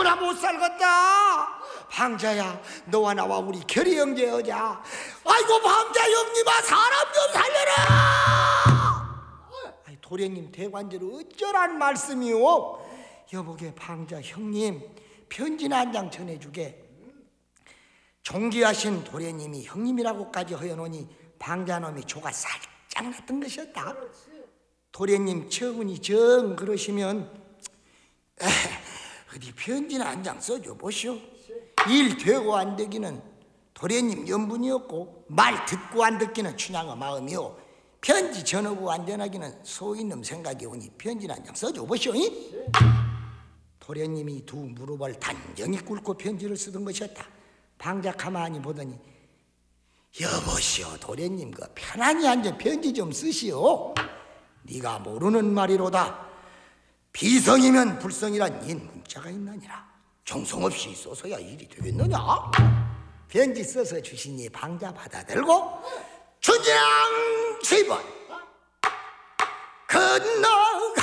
아이고 나 못 살겠다. 방자야, 너와 나와 우리 결의 형제여자. 아이고 방자 형님아, 사람 좀 살려라. 아이, 도련님 대관제로 어쩌란 말씀이오. 여보게 방자 형님, 편지나 한 장 전해주게. 존귀하신 도련님이 형님이라고까지 허여놓으니 방자놈이 조가 살짝 났던 것이었다. 도련님 처분이 정 그러시면 어디 편지나 한 장 써줘 보시오. 일 되고 안 되기는 도련님 연분이었고, 말 듣고 안 듣기는 춘향의 마음이오. 편지 전하고 안 전하기는 소인놈 생각이 오니 편지나 한 장 써줘 보시오. 도련님이 두 무릎을 단정히 꿇고 편지를 쓰던 것이었다. 방자 가만히 보더니, 여보시오 도련님, 그 편안히 앉아 편지 좀 쓰시오. 네가 모르는 말이로다. 비성이면 불성이란 인 문자가 있느니라. 정성없이 써서야 일이 되겠느냐. 편지 써서 주시니 방자 받아들고 춘향 집을 건너가